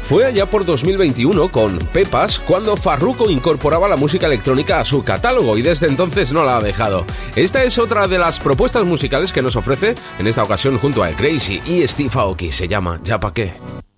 Fue allá por 2021 con Pepas cuando Farruko incorporaba la música electrónica a su catálogo y desde entonces no la ha dejado. Esta es otra de las propuestas musicales que nos ofrece en esta ocasión junto a El Crazy y Steve Aoki. Se llama Ya Pa' Qué.